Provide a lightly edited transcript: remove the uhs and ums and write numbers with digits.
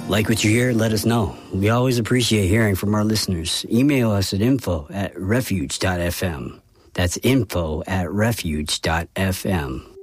Like what you hear, let us know. We always appreciate hearing from our listeners. Email us at info@refuge.fm. That's info@refuge.fm.